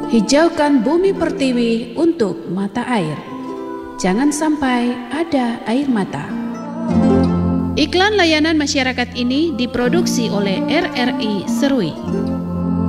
Hijaukan bumi pertiwi untuk mata air. Jangan sampai ada air mata. Iklan layanan masyarakat ini diproduksi oleh RRI Serui.